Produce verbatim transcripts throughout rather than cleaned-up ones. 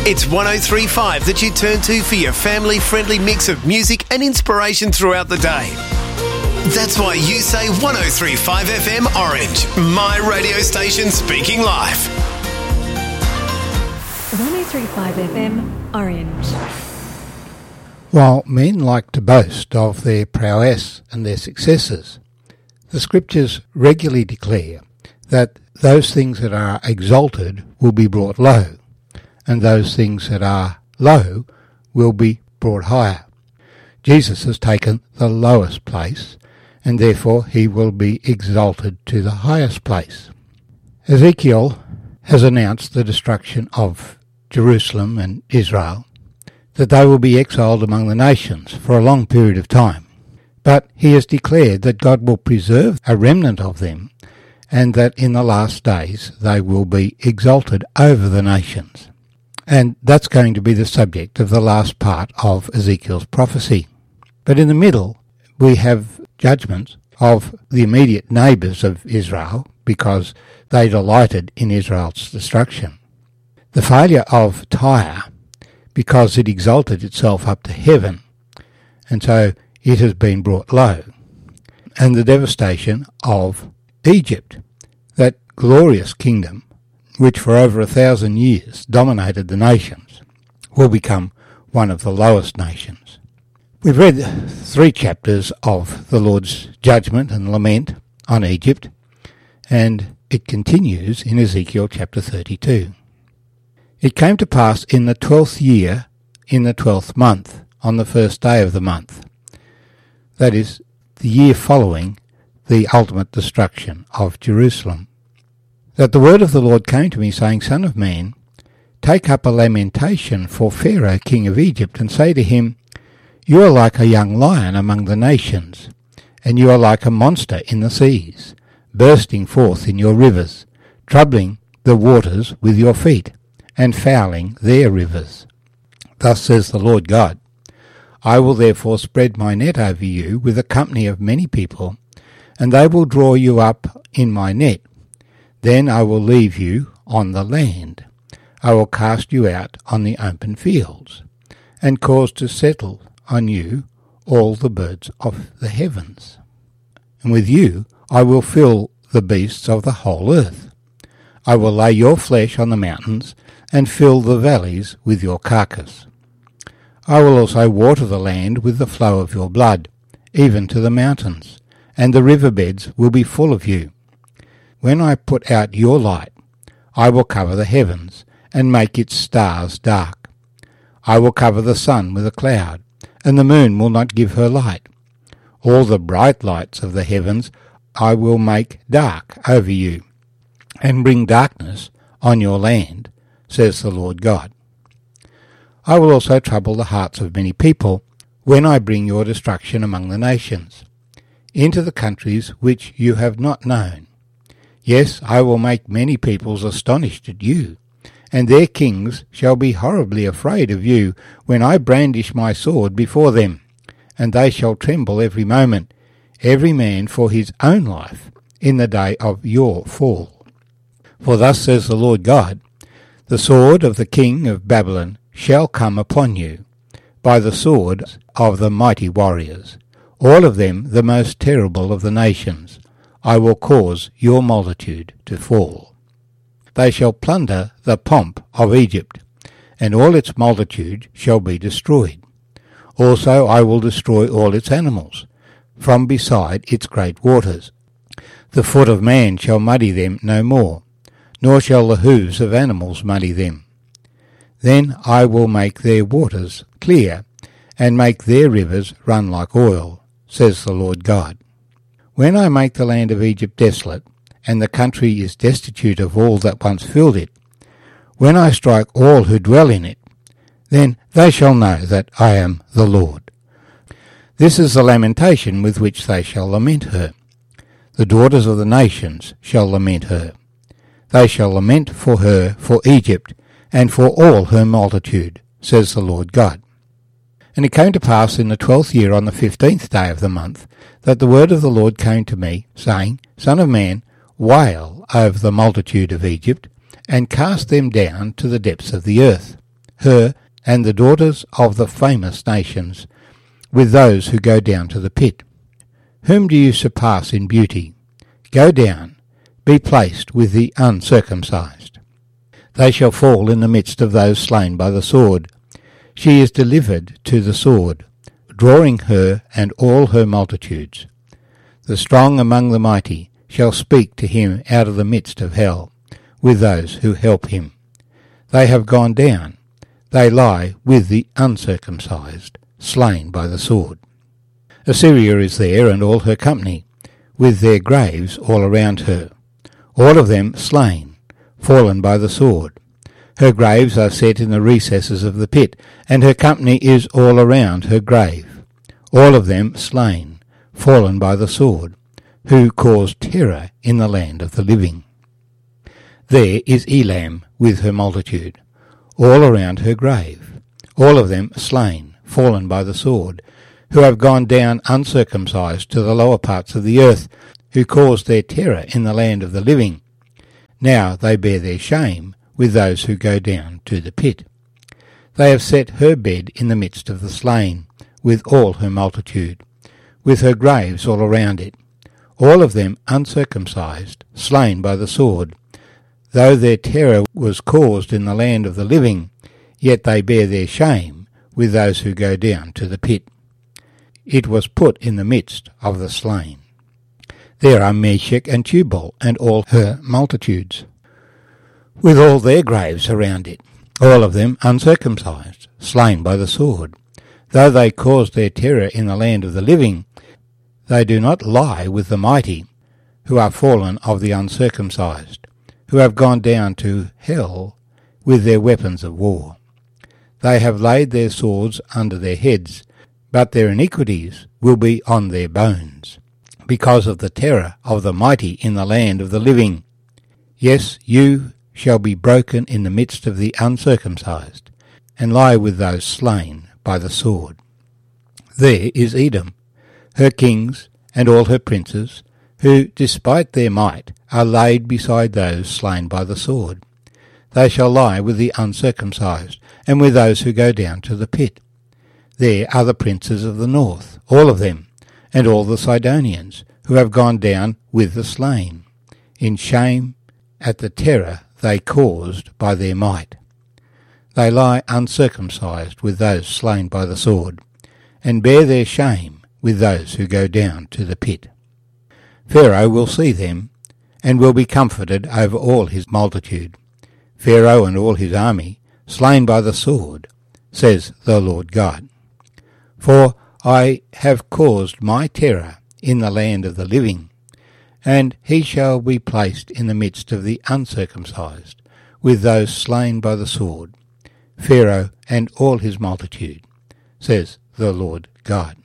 It's one oh three point five that you turn to for your family-friendly mix of music and inspiration throughout the day. That's why you say one oh three point five F M Orange, my radio station speaking live. one oh three point five F M Orange. While men like to boast of their prowess and their successes, the scriptures regularly declare that those things that are exalted will be brought low, and those things that are low will be brought higher. Jesus has taken the lowest place, and therefore he will be exalted to the highest place. Ezekiel has announced the destruction of Jerusalem and Israel, that they will be exiled among the nations for a long period of time. But he has declared that God will preserve a remnant of them, and that in the last days they will be exalted over the nations. And that's going to be the subject of the last part of Ezekiel's prophecy. But in the middle, we have judgments of the immediate neighbours of Israel, because they delighted in Israel's destruction. The failure of Tyre, because it exalted itself up to heaven, and so it has been brought low. And the devastation of Egypt, that glorious kingdom, which for over a thousand years dominated the nations, will become one of the lowest nations. We've read three chapters of the Lord's judgment and lament on Egypt, and it continues in Ezekiel chapter thirty-two. It came to pass in the twelfth year, in the twelfth month, on the first day of the month, that is, the year following the ultimate destruction of Jerusalem, that the word of the Lord came to me, saying, Son of man, take up a lamentation for Pharaoh king of Egypt, and say to him, You are like a young lion among the nations, and you are like a monster in the seas, bursting forth in your rivers, troubling the waters with your feet, and fouling their rivers. Thus says the Lord God, I will therefore spread my net over you with a company of many people, and they will draw you up in my net. Then I will leave you on the land. I will cast you out on the open fields, and cause to settle on you all the birds of the heavens. And with you I will fill the beasts of the whole earth. I will lay your flesh on the mountains, and fill the valleys with your carcass. I will also water the land with the flow of your blood, even to the mountains, and the river beds will be full of you. When I put out your light, I will cover the heavens, and make its stars dark. I will cover the sun with a cloud, and the moon will not give her light. All the bright lights of the heavens I will make dark over you, and bring darkness on your land, says the Lord God. I will also trouble the hearts of many people, when I bring your destruction among the nations, into the countries which you have not known. Yes, I will make many peoples astonished at you, and their kings shall be horribly afraid of you when I brandish my sword before them, and they shall tremble every moment, every man for his own life, in the day of your fall. For thus says the Lord God, the sword of the king of Babylon shall come upon you, by the sword of the mighty warriors, all of them the most terrible of the nations. I will cause your multitude to fall. They shall plunder the pomp of Egypt, and all its multitude shall be destroyed. Also I will destroy all its animals, from beside its great waters. The foot of man shall muddy them no more, nor shall the hoofs of animals muddy them. Then I will make their waters clear, and make their rivers run like oil, says the Lord God. When I make the land of Egypt desolate, and the country is destitute of all that once filled it, when I strike all who dwell in it, then they shall know that I am the Lord. This is the lamentation with which they shall lament her. The daughters of the nations shall lament her. They shall lament for her, for Egypt, and for all her multitude, says the Lord God. And it came to pass in the twelfth year, on the fifteenth day of the month, that the word of the Lord came to me, saying, Son of man, wail over the multitude of Egypt, and cast them down to the depths of the earth. her and the daughters of the famous nations, with those who go down to the pit. Whom do you surpass in beauty? Go down, be placed with the uncircumcised. They shall fall in the midst of those slain by the sword. She is delivered to the sword, drawing her and all her multitudes. The strong among the mighty shall speak to him out of the midst of hell, with those who help him. They have gone down, they lie with the uncircumcised, slain by the sword. Assyria is there and all her company, with their graves all around her, all of them slain, fallen by the sword. Her graves are set in the recesses of the pit, and her company is all around her grave, all of them slain, fallen by the sword, who caused terror in the land of the living. There is Elam with her multitude, all around her grave, all of them slain, fallen by the sword, who have gone down uncircumcised to the lower parts of the earth, who caused their terror in the land of the living. Now they bear their shame with those who go down to the pit. They have set her bed in the midst of the slain, with all her multitude, with her graves all around it, all of them uncircumcised, slain by the sword. Though their terror was caused in the land of the living, yet they bear their shame with those who go down to the pit. It was put in the midst of the slain. There are Meshech and Tubal and all her multitudes, with all their graves around it, all of them uncircumcised, slain by the sword. Though they caused their terror in the land of the living, they do not lie with the mighty, who are fallen of the uncircumcised, who have gone down to hell with their weapons of war. They have laid their swords under their heads, but their iniquities will be on their bones, because of the terror of the mighty in the land of the living. Yes, you shall be broken in the midst of the uncircumcised, and lie with those slain by the sword. There is Edom, her kings and all her princes, who, despite their might, are laid beside those slain by the sword. They shall lie with the uncircumcised, and with those who go down to the pit. There are the princes of the north, all of them, and all the Sidonians, who have gone down with the slain, in shame at the terror they caused by their might. They lie uncircumcised with those slain by the sword, and bear their shame with those who go down to the pit. Pharaoh will see them, and will be comforted over all his multitude. Pharaoh and all his army, slain by the sword, says the Lord God. For I have caused my terror in the land of the living, and he shall be placed in the midst of the uncircumcised, with those slain by the sword, Pharaoh and all his multitude, says the Lord God.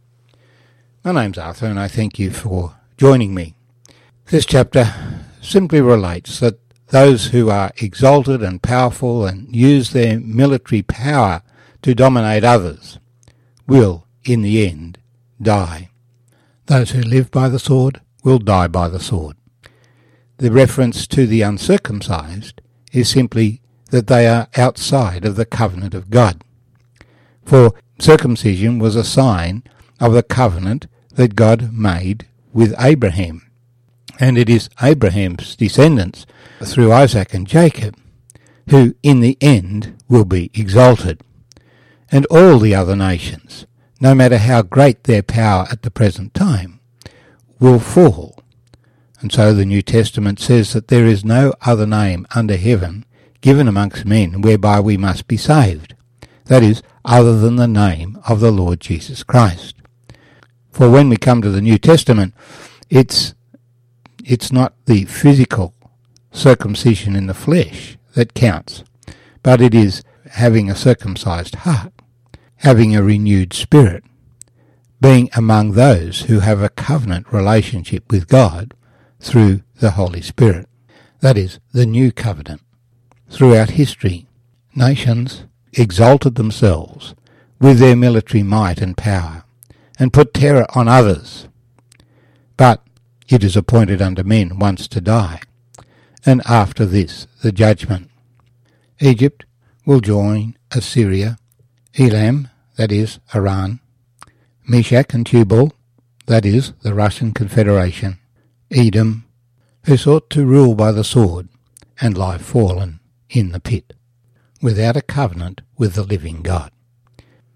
My name's Arthur, and I thank you for joining me. This chapter simply relates that those who are exalted and powerful and use their military power to dominate others will, in the end, die. Those who live by the sword will die by the sword. The reference to the uncircumcised is simply that they are outside of the covenant of God. For circumcision was a sign of the covenant that God made with Abraham, and it is Abraham's descendants through Isaac and Jacob who in the end will be exalted, and all the other nations, no matter how great their power at the present time, will fall. And so the New Testament says that there is no other name under heaven given amongst men whereby we must be saved, that is, other than the name of the Lord Jesus Christ. For when we come to the New Testament, it's it's not the physical circumcision in the flesh that counts, but it is having a circumcised heart, having a renewed spirit, being among those who have a covenant relationship with God through the Holy Spirit. That is, the new covenant. Throughout history, nations exalted themselves with their military might and power, and put terror on others. But it is appointed unto men once to die, and after this the judgment. Egypt will join Assyria, Elam, that is, Iran, Meshach and Tubal, that is, the Russian Confederation, Edom, who sought to rule by the sword, and lie fallen in the pit, without a covenant with the living God.